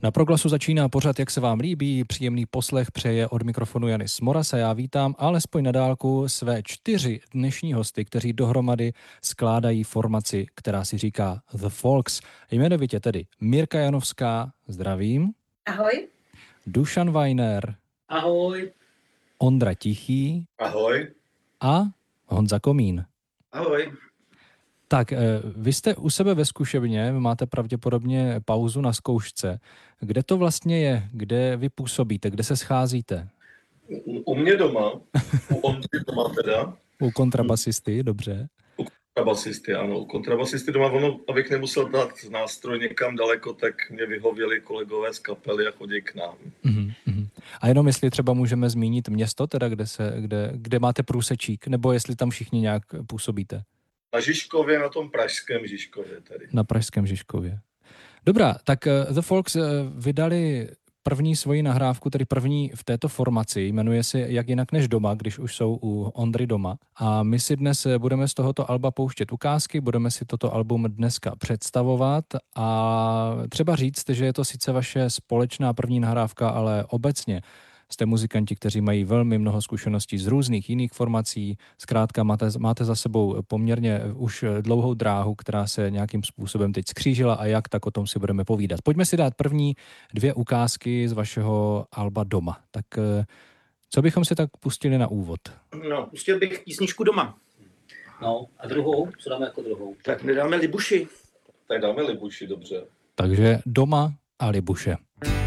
Na Proglasu začíná pořad, jak se vám líbí. Příjemný poslech přeje od mikrofonu Janis Moras a já vítám alespoň na dálku své 4 dnešní hosty, kteří dohromady skládají formaci, která si říká The Folks. Jmenovitě tedy Mirka Janovská, zdravím. Ahoj. Dušan Vajner. Ahoj. Ondra Tichý. Ahoj. A Honza Komín. Ahoj. Tak, vy jste u sebe ve zkušebně, máte pravděpodobně pauzu na zkoušce. Kde to vlastně je? Kde vy působíte? Kde se scházíte? U mě doma, u Ondry doma teda. U kontrabasisty, dobře. U kontrabasisty, ano. U kontrabasisty doma, ono, abych nemusel dát nástroj někam daleko, tak mě vyhověli kolegové z kapely a chodí k nám. A jenom jestli třeba můžeme zmínit město, teda kde máte průsečík, nebo jestli tam všichni nějak působíte? Na Žižkově, na tom pražském Žižkově tady. Na pražském Žižkově. Dobrá, tak The Folks vydali první svoji nahrávku, tedy první v této formaci, jmenuje se Jak jinak než doma, když už jsou u Ondry doma. A my si dnes budeme z tohoto alba pouštět ukázky, budeme si toto album dneska představovat a třeba říct, že je to sice vaše společná první nahrávka, ale obecně jste muzikanti, kteří mají velmi mnoho zkušeností z různých jiných formací. Zkrátka máte za sebou poměrně už dlouhou dráhu, která se nějakým způsobem teď skřížila a jak, tak o tom si budeme povídat. Pojďme si dát první 2 ukázky z vašeho alba Doma. Tak co bychom si tak pustili na úvod? No, pustil bych písničku Doma. No, a druhou? Co dáme jako druhou? Tak nedáme Libuši. Tak dáme Libuši, dobře. Takže Doma a Libuše.